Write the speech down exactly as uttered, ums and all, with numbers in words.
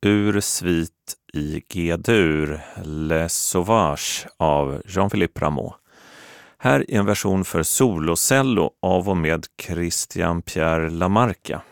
ur svit i G-dur, Les Sauvages av Jean-Philippe Rameau. Här är en version för solocello av och med Christian Pierre Lamarca.